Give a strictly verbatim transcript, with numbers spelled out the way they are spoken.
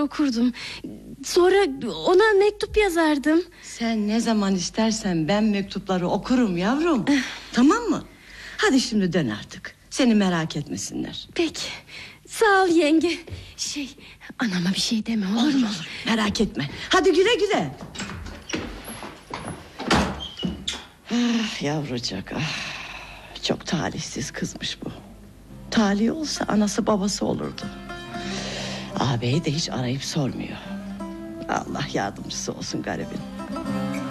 okurdum. Sonra ona mektup yazardım. Sen ne zaman istersen ben mektupları okurum yavrum. Tamam mı? Hadi şimdi dön artık. Seni merak etmesinler. Peki. Sağ ol yenge. Şey, anama bir şey deme, olur, olur mu? Olur, merak etme. Hadi güle güle. Ah yavrucak, ah. Çok talihsiz kızmış bu. Talih olsa anası babası olurdu. Ağabeyi de hiç arayıp sormuyor. Allah yardımcısı olsun garibin.